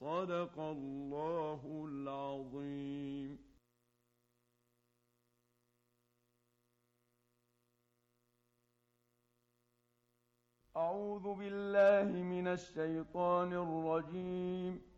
صدق الله العظيم. أعوذ بالله من الشيطان الرجيم.